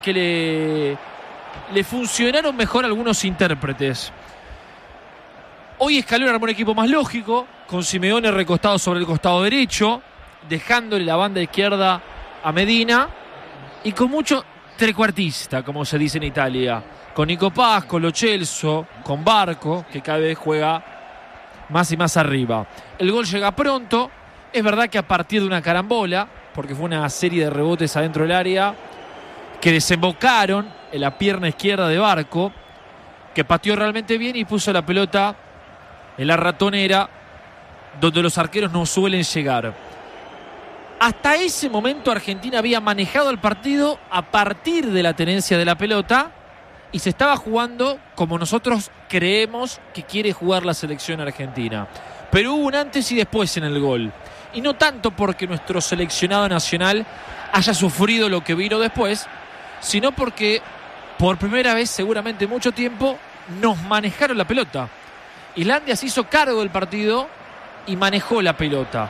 que le funcionaron mejor algunos intérpretes. Hoy Scaloni armó un equipo más lógico, con Simeone recostado sobre el costado derecho, dejándole la banda izquierda a Medina, y con mucho trecuartista, como se dice en Italia, con Nico Paz, con Lo Celso, con Barco, que cada vez juega más y más arriba. El gol llega pronto, es verdad que a partir de una carambola, porque fue una serie de rebotes adentro del área que desembocaron en la pierna izquierda de Barco, que pateó realmente bien y puso la pelota en la ratonera donde los arqueros no suelen llegar. Hasta ese momento Argentina había manejado el partido a partir de la tenencia de la pelota y se estaba jugando como nosotros creemos que quiere jugar la selección argentina. Pero hubo un antes y después en el gol. Y no tanto porque nuestro seleccionado nacional haya sufrido lo que vino después, sino porque por primera vez seguramente en mucho tiempo nos manejaron la pelota. Islandia se hizo cargo del partido y manejó la pelota.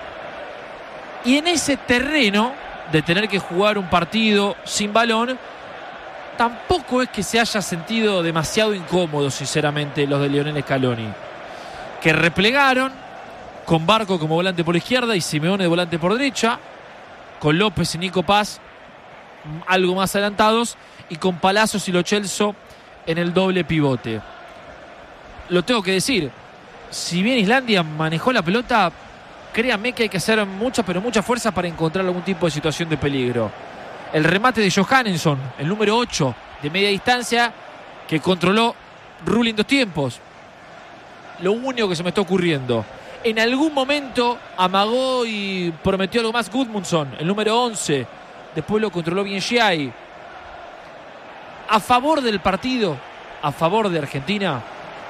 Y en ese terreno de tener que jugar un partido sin balón, tampoco es que se haya sentido demasiado incómodo, sinceramente, los de Lionel Scaloni, que replegaron con Barco como volante por izquierda y Simeone de volante por derecha, con López y Nico Paz algo más adelantados y con Palacios y Lo Celso en el doble pivote. Lo tengo que decir, si bien Islandia manejó la pelota, créanme que hay que hacer mucha, pero mucha fuerza para encontrar algún tipo de situación de peligro. El remate de Johannesson, el número 8 de media distancia, que controló Rulli en 2 tiempos. Lo único que se me está ocurriendo. En algún momento amagó y prometió algo más Gudmundsson, el número 11. Después lo controló bien Giai. A favor del partido, a favor de Argentina.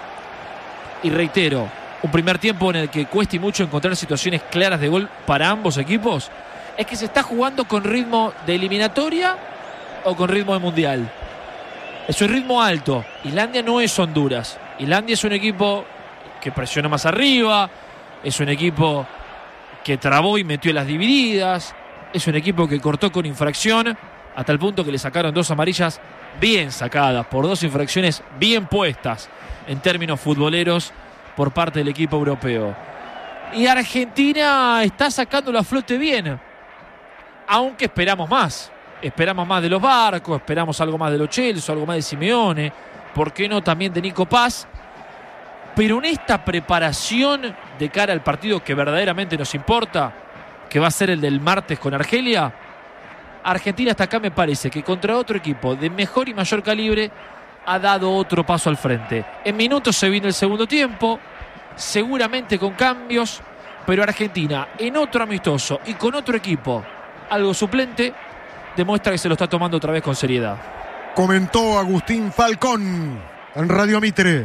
Y reitero, un primer tiempo en el que cuesta y mucho encontrar situaciones claras de gol para ambos equipos, es que se está jugando con ritmo de eliminatoria o con ritmo de mundial. Es un ritmo alto. Islandia no es Honduras. Islandia es un equipo que presiona más arriba, es un equipo que trabó y metió las divididas, es un equipo que cortó con infracción hasta el punto que le sacaron 2 amarillas bien sacadas por 2 infracciones bien puestas en términos futboleros por parte del equipo europeo. Y Argentina está sacándolo a flote bien, aunque esperamos más. Esperamos más de los Barcos, esperamos algo más de Lo Celso, algo más de Simeone, ¿por qué no también de Nico Paz? Pero en esta preparación de cara al partido que verdaderamente nos importa, que va a ser el del martes con Argelia, Argentina hasta acá me parece que contra otro equipo de mejor y mayor calibre ha dado otro paso al frente. En minutos se viene el segundo tiempo, seguramente con cambios, pero Argentina en otro amistoso y con otro equipo algo suplente demuestra que se lo está tomando otra vez con seriedad. Comentó Agustín Falcón en Radio Mitre.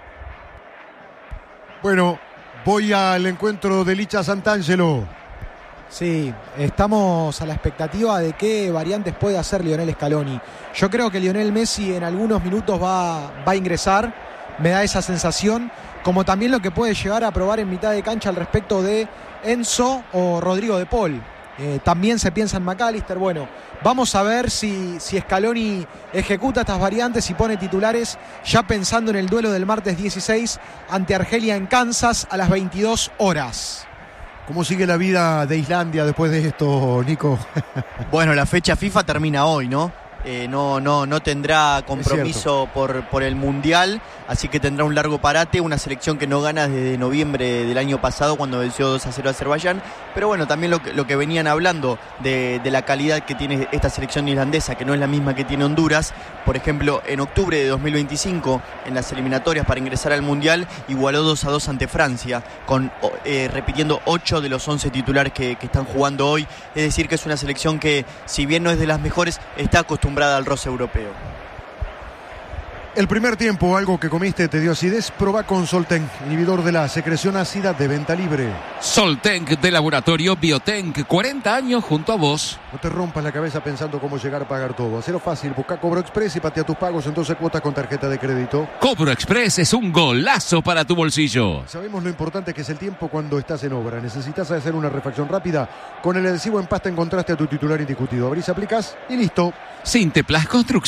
Bueno, voy al encuentro de Licha Santangelo. Sí, estamos a la expectativa de qué variantes puede hacer Lionel Scaloni. Yo creo que Lionel Messi en algunos minutos va a ingresar, me da esa sensación, como también lo que puede llegar a probar en mitad de cancha al respecto de Enzo o Rodrigo de Paul. También se piensa en McAllister. Bueno, vamos a ver si Scaloni ejecuta estas variantes y pone titulares ya pensando en el duelo del martes 16 ante Argelia en Kansas a las 22 horas. ¿Cómo sigue la vida de Islandia después de esto, Nico? Bueno, la fecha FIFA termina hoy, ¿no? No tendrá compromiso por el Mundial, así que tendrá un largo parate, una selección que no gana desde noviembre del año pasado cuando venció 2-0 a Azerbaiyán, pero bueno, también lo que venían hablando de la calidad que tiene esta selección islandesa, que no es la misma que tiene Honduras. Por ejemplo, en octubre de 2025, en las eliminatorias para ingresar al Mundial, igualó 2-2 ante Francia, repitiendo 8 de los 11 titulares que están jugando hoy, es decir que es una selección que, si bien no es de las mejores, está acostumbrada al roce europeo. El primer tiempo, algo que comiste te dio acidez, probá con Solten, inhibidor de la secreción ácida, de venta libre. Soltenc de Laboratorio Biotenc, 40 años junto a vos. No te rompas la cabeza pensando cómo llegar a pagar todo. Hacelo fácil, busca Cobro Express y patea tus pagos en 12 cuotas con tarjeta de crédito. Cobro Express es un golazo para tu bolsillo. Sabemos lo importante que es el tiempo cuando estás en obra. Necesitas hacer una refacción rápida. Con el adhesivo en pasta encontraste a tu titular indiscutido. Abrís, aplicás y listo. Sinteplas Construcción.